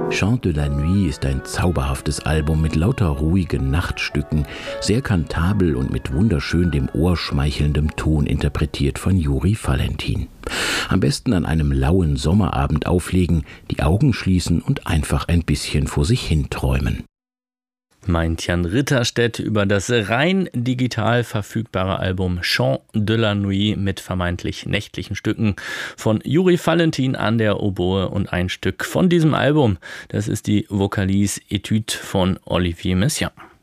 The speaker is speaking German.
Chant de la Nuit ist ein zauberhaftes Album mit lauter ruhigen Nachtstücken, sehr kantabel und mit wunderschön dem Ohr schmeichelndem Ton interpretiert von Juri Valentin. Am besten an einem lauen Sommerabend auflegen, die Augen schließen und einfach ein bisschen vor sich hin träumen. Meint Jan Ritterstedt über das rein digital verfügbare Album Chant de la Nuit mit vermeintlich nächtlichen Stücken von Juri Valentin an der Oboe und ein Stück von diesem Album. Das ist die Vocalise Etude von Olivier Messiaen.